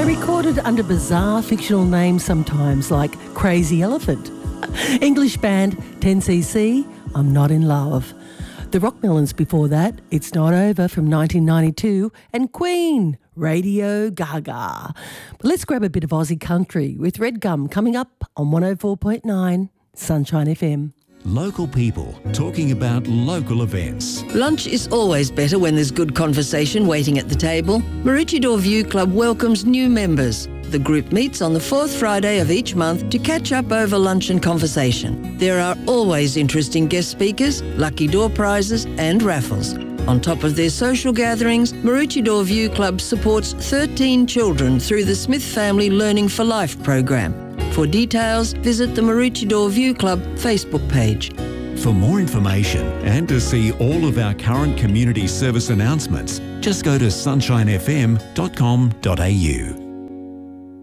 They're recorded under bizarre fictional names sometimes, like Crazy Elephant. English band 10cc, I'm Not in Love. The Rockmelons before that, It's Not Over from 1992, and Queen, Radio Gaga. But let's grab a bit of Aussie country with Red Gum coming up on 104.9 Sunshine FM. Local people talking about local events. Lunch is always better when there's good conversation waiting at the table. Maroochydore View Club welcomes new members. The group meets on the fourth Friday of each month to catch up over lunch and conversation. There are always interesting guest speakers, lucky door prizes and raffles. On top of their social gatherings, Maroochydore View Club supports 13 children through the Smith Family Learning for Life program. For details, visit the Maroochydore View Club Facebook page. For more information and to see all of our current community service announcements, just go to sunshinefm.com.au.